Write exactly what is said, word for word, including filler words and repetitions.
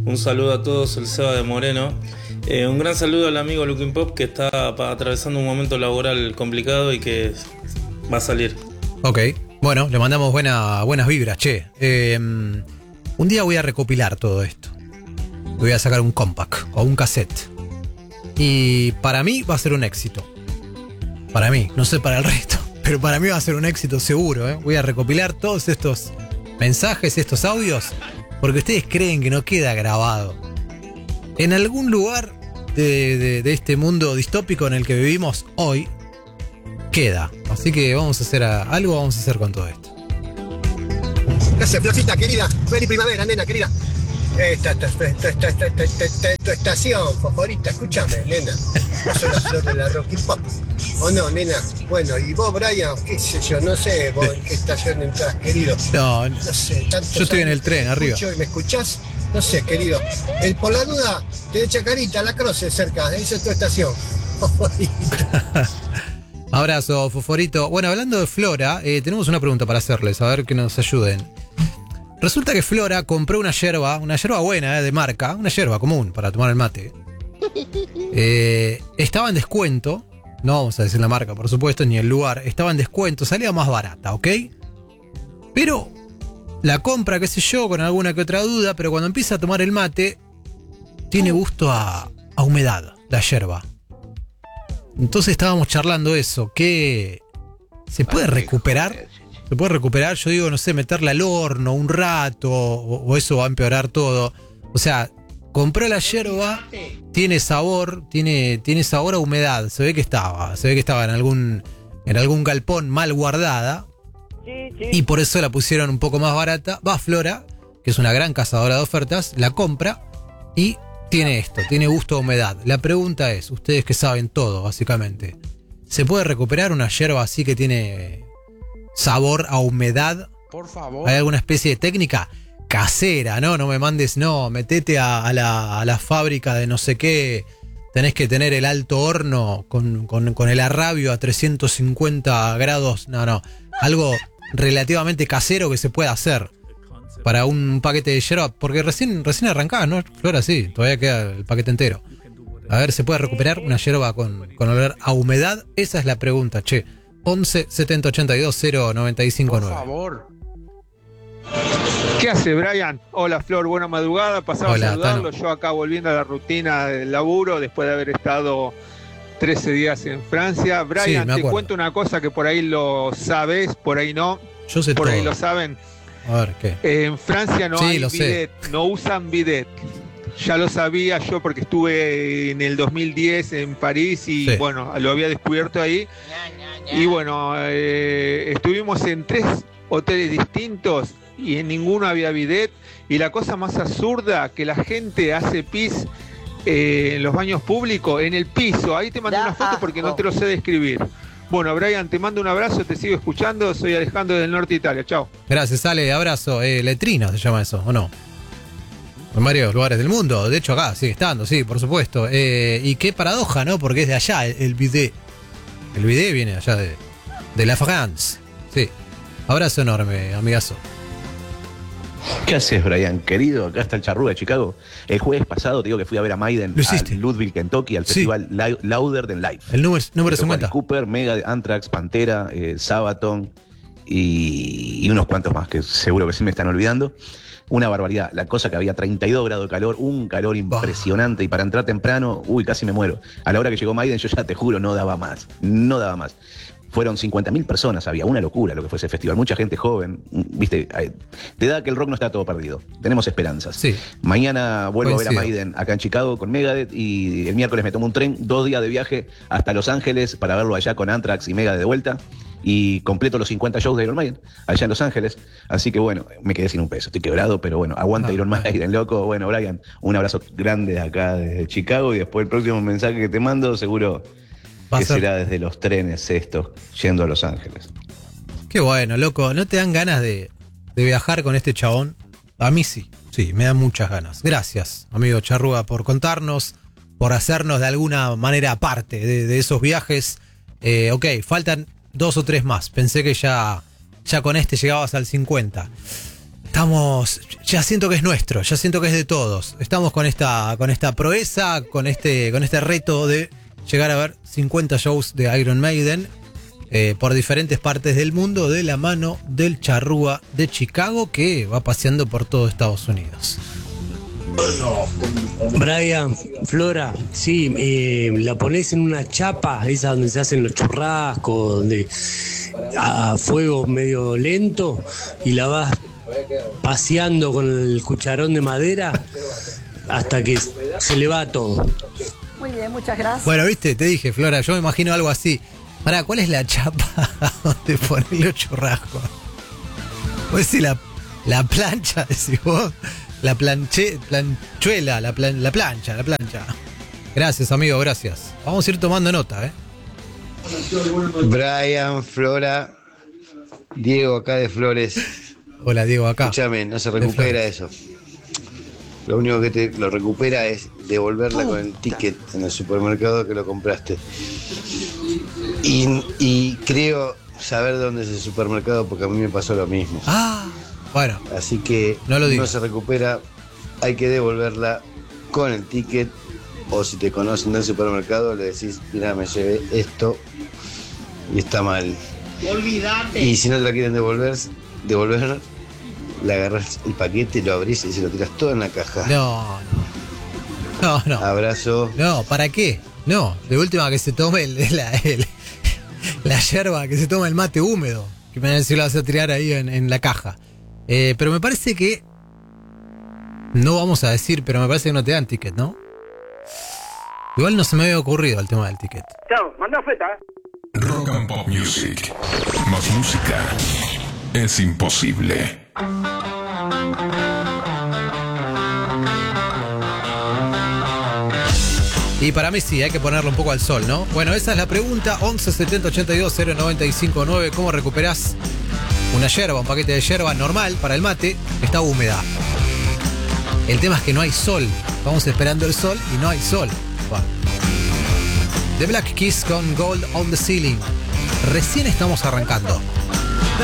Un saludo a todos, el Seba de Moreno. Eh, un gran saludo al amigo Looking Pop que está pa- atravesando un momento laboral complicado y que va a salir. Ok, bueno, le mandamos buena, buenas vibras, che. Eh, un día voy a recopilar todo esto. Voy a sacar un compact o un cassette. Y para mí va a ser un éxito. Para mí, no sé para el resto, pero para mí va a ser un éxito seguro, ¿eh? Voy a recopilar todos estos mensajes, estos audios, porque ustedes creen que no queda grabado. En algún lugar de, de, de este mundo distópico en el que vivimos hoy, queda. Así que vamos a hacer a, algo vamos a hacer con todo esto. Gracias, Florcita, querida. Feliz primavera, nena, querida. Esta, esta, esta, esta, esta, esta, esta, esta, esta, tu estación favorita, escúchame, nena. Vos sos la flor de la Rocky Pop. ¿O no, nena? Bueno, y vos, Brian, qué sé yo, no sé vos en qué estación entras, querido. No, No sé, tantos yo estoy en el años tren, que arriba. escucho y ¿me escuchás? No sé, querido. El, por la duda, te de Chacarita, La Croce, cerca. Esa es tu estación favorita. Abrazo, Fosforito. Bueno, hablando de Flora, eh, tenemos una pregunta para hacerles, a ver que nos ayuden. Resulta que Flora compró una yerba, una yerba buena, eh, de marca, una yerba común para tomar el mate. Eh, estaba en descuento, no vamos a decir la marca, por supuesto, ni el lugar. Estaba en descuento, salía más barata, ¿ok? Pero la compra, qué sé yo, con alguna que otra duda, pero cuando empieza a tomar el mate, tiene gusto a, a humedad, la yerba. Entonces estábamos charlando eso, que se puede recuperar, se puede recuperar, yo digo, no sé, meterla al horno un rato, o, o eso va a empeorar todo. O sea, compró la yerba, tiene sabor, tiene, tiene sabor a humedad, se ve que estaba, se ve que estaba en algún, en algún galpón mal guardada, y por eso la pusieron un poco más barata. Va Flora, que es una gran cazadora de ofertas, la compra y tiene esto, tiene gusto a humedad. La pregunta es, ustedes que saben todo, básicamente, ¿se puede recuperar una yerba así que tiene sabor a humedad? Por favor. ¿Hay alguna especie de técnica casera, no? No me mandes, no, metete a, a, la, a la fábrica de no sé qué, tenés que tener el alto horno con, con, con el arrabio a trescientos cincuenta grados. No, no, algo relativamente casero que se pueda hacer para un paquete de yerba, porque recién, recién arrancaba, ¿no? Flora, sí, todavía queda el paquete entero. A ver, ¿se puede recuperar una yerba con, con olor a humedad? Esa es la pregunta, che. once setenta ochenta y dos cero noventa y cinco nueve. Por favor. ¿Qué hace, Brian? Hola, Flor, buena madrugada. Pasaba Hola, a saludarlo. Tano. Yo acá volviendo a la rutina del laburo después de haber estado trece días en Francia. Sí, Brian, me te acuerdo. cuento una cosa que por ahí lo sabes, por ahí no. Yo sé Por todo. ahí lo saben. A ver, ¿qué? En Francia no Sí, hay lo sé. bidet, no usan bidet. Ya lo sabía yo porque estuve en el dos mil diez en París y Sí. bueno, lo había descubierto ahí. Y bueno, eh, estuvimos en tres hoteles distintos y en ninguno había bidet. Y la cosa más absurda, que la gente hace pis eh, en los baños públicos, en el piso. Ahí te mandé una foto porque no te lo sé describir. Bueno, Brian, te mando un abrazo, te sigo escuchando. Soy Alejandro del norte de Italia. Chao. Gracias, Ale, abrazo. Eh, letrina se llama eso, ¿o no? En varios lugares del mundo. De hecho, acá sigue estando, sí, por supuesto. Eh, y qué paradoja, ¿no? Porque es de allá el, el bidet. El bidet viene allá de, de la France. Sí. Abrazo enorme, amigazo. ¿Qué haces, Brian? Querido, acá está el charrúa de Chicago. El jueves pasado te digo que fui a ver a Maiden Lo hiciste. a Louisville, Kentucky, al Sí. festival Lou- Louder Than Life. El número, número Tocó cincuenta. Alice Cooper, Mega, Anthrax, Pantera, eh, Sabaton y, y unos cuantos más que seguro que sí me están olvidando. Una barbaridad. La cosa que había treinta y dos grados de calor, un calor impresionante y para entrar temprano, uy, casi me muero. A la hora que llegó Maiden yo ya te juro no daba más, no daba más. Fueron cincuenta mil personas, había una locura lo que fue ese festival, mucha gente joven, viste, eh, te da que el rock no está todo perdido, tenemos esperanzas. Sí. Mañana vuelvo Coincido. a ver a Maiden acá en Chicago con Megadeth y el miércoles me tomo un tren, dos días de viaje hasta Los Ángeles para verlo allá con Anthrax y Megadeth de vuelta y completo los cincuenta shows de Iron Maiden allá en Los Ángeles, así que bueno, me quedé sin un peso, estoy quebrado, pero bueno, aguanta Ah, Iron Maiden, loco. Bueno, Brian, un abrazo grande de acá desde Chicago y después el próximo mensaje que te mando seguro Va a que ser. será desde los trenes esto, yendo a Los Ángeles. Qué bueno, loco. ¿No te dan ganas de, de viajar con este chabón? A mí sí, sí, me dan muchas ganas. Gracias, amigo Charrúa, por contarnos, por hacernos de alguna manera parte de, de esos viajes. Eh, ok, faltan dos o tres más. Pensé que ya, ya con este llegabas al cincuenta. estamos, ya siento que es nuestro, ya siento que es de todos. Estamos con esta, con esta proeza, con este, con este reto de llegar a ver cincuenta shows de Iron Maiden eh, por diferentes partes del mundo, de la mano del charrúa de Chicago que va paseando por todo Estados Unidos. Brian, Flora, sí, eh, la pones en una chapa, esa donde se hacen los churrascos, donde a fuego medio lento, y la vas paseando con el cucharón de madera hasta que se le va todo. Muy bien, muchas gracias. Bueno, viste, te dije, Flora, yo me imagino algo así. Pará, ¿cuál es la chapa donde pones los churrascos? Pues si la, la plancha, decís vos. La planche, planchuela, la, plan, la plancha, la plancha. Gracias, amigo, gracias. Vamos a ir tomando nota, ¿eh? Brian, Flora, Diego acá de Flores. Hola, Diego, acá. Escúchame, no se recupera eso. Lo único que te lo recupera es devolverla con el ticket en el supermercado que lo compraste. Y, y creo saber dónde es el supermercado porque a mí me pasó lo mismo. Ah, bueno. Así que no, lo digo. No se recupera, hay que devolverla con el ticket. O si te conocen del supermercado, le decís, mira, me llevé esto y está mal. Olvídate. Y si no te la quieren devolver, devolver, le agarras el paquete, lo abrís y se lo tiras todo en la caja. No, no. No, no. Abrazo. No, ¿para qué? No, de última que se tome el, la, el, la yerba, que se tome el mate húmedo. Que me si lo vas a tirar ahí en, en la caja. Eh, pero me parece que... No vamos a decir, pero me parece que no te dan ticket, ¿no? Igual no se me había ocurrido el tema del ticket. Chao, manda feta. Rock and Pop Music. Más música es imposible. Y para mí sí, hay que ponerlo un poco al sol, ¿no? Bueno, esa es la pregunta. Once setenta ochenta y dos cero noventa y cinco nueve. ¿Cómo recuperás una yerba, un paquete de yerba normal para el mate? Está húmeda. El tema es que no hay sol. Estamos esperando el sol y no hay sol. Bueno. The Black Keys con Gold on the Ceiling. Recién estamos arrancando.